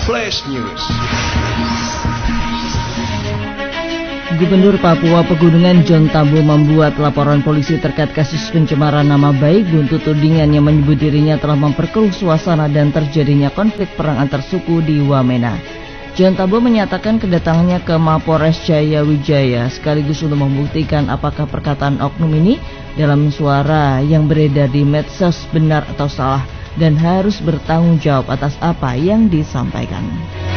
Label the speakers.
Speaker 1: Flash News.
Speaker 2: Gubernur Papua Pegunungan John Tambo membuat laporan polisi terkait kasus pencemaran nama baik buntut tudingan yang menyebut dirinya telah memperkeruh suasana dan terjadinya konflik perang antar suku di Wamena. John Tambo menyatakan kedatangannya ke Mapores Jaya Wijaya sekaligus untuk membuktikan apakah perkataan oknum ini dalam suara yang beredar di medsos benar atau salah dan harus bertanggung jawab atas apa yang disampaikan.